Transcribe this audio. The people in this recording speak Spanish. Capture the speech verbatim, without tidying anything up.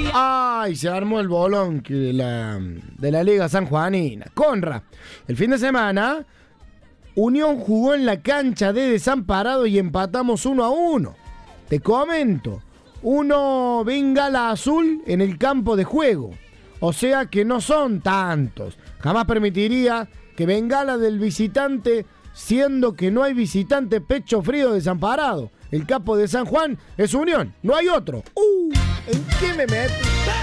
Ay, se armó el bolón que de la, de la Liga Sanjuanina. Conra, el fin de semana, Unión jugó en la cancha de Desamparado y empatamos uno a uno. Te comento, uno bengala azul en el campo de juego. O sea que no son tantos. Jamás permitiría que bengala del visitante, siendo que no hay visitante pecho frío Desamparado. El capo de San Juan es Unión, no hay otro. Uh, ¿en qué me meto?